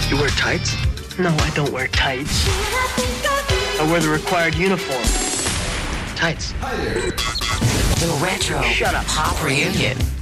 You wear tights? No, I don't wear tights. I wear the required uniform. Tights. The Retro Shut up. Pop Reunion.